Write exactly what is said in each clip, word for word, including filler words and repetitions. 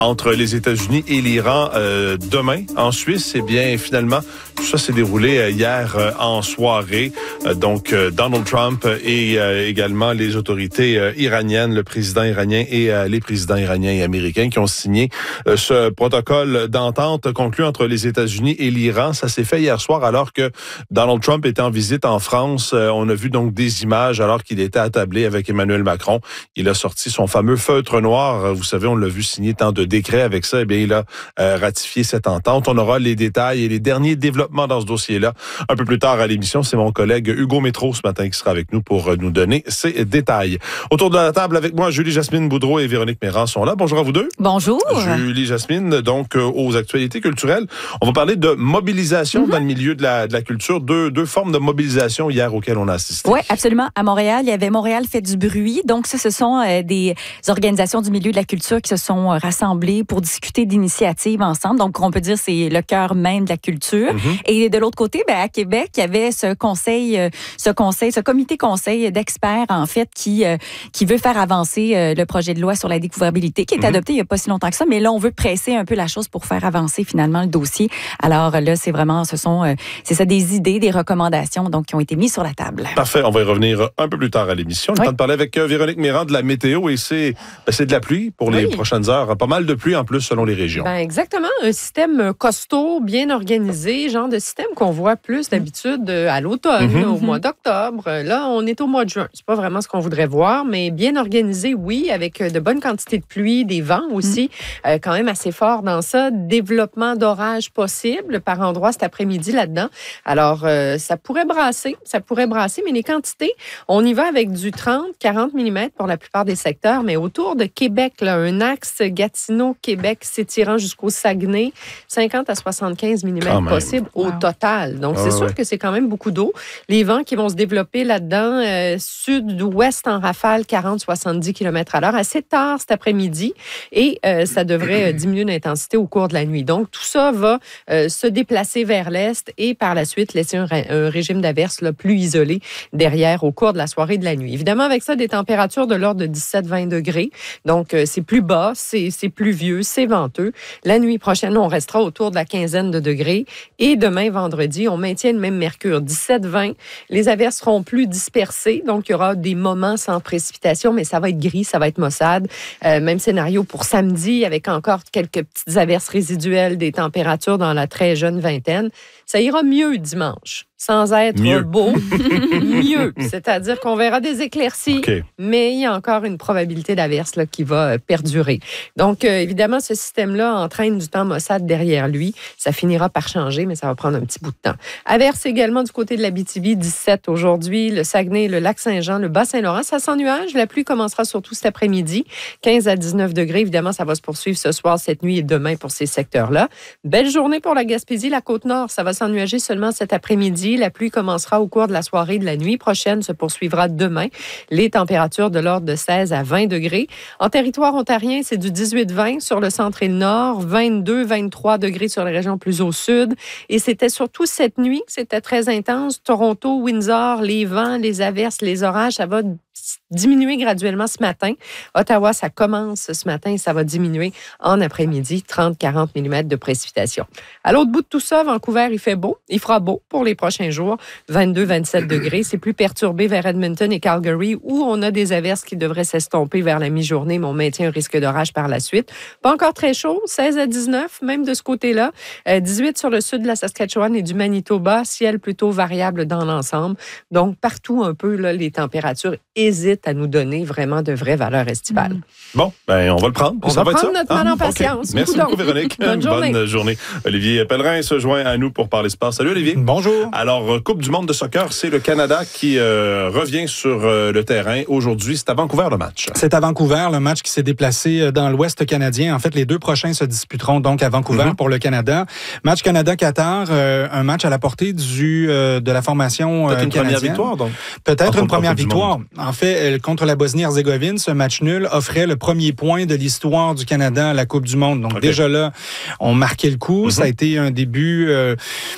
entre les États-Unis et l'Iran euh, demain en Suisse. Eh bien, finalement, tout ça s'est déroulé euh, hier euh, en soirée. Euh, donc, euh, Donald Trump et euh, également les autorités euh, iraniennes, le président iranien et euh, les présidents iraniens et américains qui ont signé euh, ce protocole d'entente conclu entre les États-Unis et l'Iran. Ça s'est fait hier soir alors que Donald Trump était en visite en France. Euh, on a vu donc des images alors qu'il était attablé avec Emmanuel Macron. Il a sorti son fameux feutre noir. Vous savez, on l'a vu signer tant de décret avec ça, eh bien, il a euh, ratifié cette entente. On aura les détails et les derniers développements dans ce dossier-là un peu plus tard à l'émission. C'est mon collègue Hugo Métro ce matin qui sera avec nous pour nous donner ces détails. Autour de la table avec moi, Julie-Jasmine Boudreau et Véronique Méran sont là. Bonjour à vous deux. Bonjour. Julie-Jasmine, donc euh, aux actualités culturelles. On va parler de mobilisation mm-hmm. dans le milieu de la, de la culture. Deux, deux formes de mobilisation hier auxquelles on a assisté. Oui, absolument. À Montréal, il y avait Montréal fait du bruit. Donc ça, ce sont euh, des organisations du milieu de la culture qui se sont euh, rassemblées pour discuter d'initiatives ensemble. Donc, on peut dire que c'est le cœur même de la culture. Mm-hmm. Et de l'autre côté, ben, à Québec, il y avait ce conseil, ce conseil, ce comité conseil d'experts, en fait, qui, euh, qui veut faire avancer euh, le projet de loi sur la découvrabilité, qui est mm-hmm. adopté il n'y a pas si longtemps que ça. Mais là, on veut presser un peu la chose pour faire avancer finalement le dossier. Alors là, c'est vraiment, ce sont, euh, c'est ça, des idées, des recommandations, donc, qui ont été mises sur la table. Parfait. On va y revenir un peu plus tard à l'émission. Le oui. temps de parler avec euh, Véronique Méran de la météo et c'est, ben, c'est de la pluie pour oui. les prochaines heures. Pas mal de pluie en plus selon les régions. Ben exactement. Un système costaud, bien organisé, genre de système qu'on voit plus d'habitude à l'automne, mm-hmm. au mois d'octobre. Là, on est au mois de juin. C'est pas vraiment ce qu'on voudrait voir, mais bien organisé, oui, avec de bonnes quantités de pluie, des vents aussi, mm. euh, quand même assez forts dans ça. Développement d'orage possible par endroits cet après-midi là-dedans. Alors, euh, ça pourrait brasser, ça pourrait brasser, mais les quantités, on y va avec du trente à quarante millimètres pour la plupart des secteurs, mais autour de Québec, là, un axe Gatineau, Québec, s'étirant jusqu'au Saguenay, cinquante à soixante-quinze millimètres possible au wow. total. Donc, ah, c'est sûr ouais. que c'est quand même beaucoup d'eau. Les vents qui vont se développer là-dedans, euh, sud-ouest en rafale, quarante à soixante-dix kilomètres à l'heure, assez tard cet après-midi, et euh, ça devrait euh, diminuer d'intensité au cours de la nuit. Donc, tout ça va euh, se déplacer vers l'est et par la suite laisser un, un régime d'averse là, plus isolé derrière au cours de la soirée et de la nuit. Évidemment, avec ça, des températures de l'ordre de dix-sept à vingt degrés. Donc, euh, c'est plus bas, c'est, c'est pluvieux, c'est venteux. La nuit prochaine, on restera autour de la quinzaine de degrés. Et demain, vendredi, on maintient le même mercure, dix-sept à vingt. Les averses seront plus dispersées, donc il y aura des moments sans précipitation, mais ça va être gris, ça va être maussade. Euh, même scénario pour samedi, avec encore quelques petites averses résiduelles, des températures dans la très jeune vingtaine. Ça ira mieux dimanche. Sans être mieux. beau, mieux. C'est-à-dire qu'on verra des éclaircies, okay. mais il y a encore une probabilité d'averse là, qui va euh, perdurer. Donc, euh, évidemment, ce système-là entraîne du temps maussade derrière lui. Ça finira par changer, mais ça va prendre un petit bout de temps. Averse également du côté de l'Abitibi, dix-sept aujourd'hui, le Saguenay, le Lac-Saint-Jean, le Bas-Saint-Laurent. Ça s'ennuage. La pluie commencera surtout cet après-midi, quinze à dix-neuf degrés. Évidemment, ça va se poursuivre ce soir, cette nuit et demain pour ces secteurs-là. Belle journée pour la Gaspésie, la Côte-Nord. Ça va s'ennuager seulement cet après-midi. La pluie commencera au cours de la soirée de la nuit prochaine, se poursuivra demain. Les températures de l'ordre de seize à vingt degrés. En territoire ontarien, c'est du dix-huit à vingt sur le centre et le nord, vingt-deux à vingt-trois degrés sur les régions plus au sud. Et c'était surtout cette nuit que c'était très intense. Toronto, Windsor, les vents, les averses, les orages, ça va diminuer graduellement ce matin. Ottawa, ça commence ce matin et ça va diminuer en après-midi, trente à quarante millimètres de précipitations. À l'autre bout de tout ça, Vancouver, il fait beau. Il fera beau pour les prochains jours, vingt-deux à vingt-sept degrés. C'est plus perturbé vers Edmonton et Calgary où on a des averses qui devraient s'estomper vers la mi-journée, mais on maintient un risque d'orage par la suite. Pas encore très chaud, seize à dix-neuf, même de ce côté-là. Euh, dix-huit sur le sud de la Saskatchewan et du Manitoba, ciel plutôt variable dans l'ensemble. Donc, partout un peu, là, les températures hésitent à nous donner vraiment de vraies valeurs estivales. Mmh. Bon, ben on va le prendre. On ça va, va prendre être ça? notre mal ah, en patience. Okay. Merci beaucoup, Véronique. Bonne journée. Bonne journée. Olivier Pellerin se joint à nous pour parler sport. Salut, Olivier. Bonjour. Alors, Coupe du monde de soccer, c'est le Canada qui euh, revient sur euh, le terrain. Aujourd'hui, c'est à Vancouver, le match. C'est à Vancouver, le match qui s'est déplacé dans l'Ouest canadien. En fait, les deux prochains se disputeront donc à Vancouver mm-hmm. pour le Canada. Match Canada-Qatar, euh, un match à la portée du euh, de la formation euh, Peut-être une canadienne. première victoire, donc. Peut-être une première victoire. En fait, contre la Bosnie-Herzégovine, ce match nul offrait le premier point de l'histoire du Canada à la Coupe du monde. Donc okay. déjà là, on marquait le coup. Mm-hmm. Ça a été un début... Euh,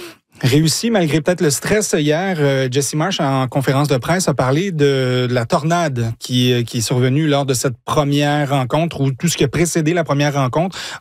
réussi malgré peut-être le stress hier. Euh, Jesse Marsh, en conférence de presse, a parlé de, de la tornade qui, qui est survenue lors de cette première rencontre ou tout ce qui a précédé la première rencontre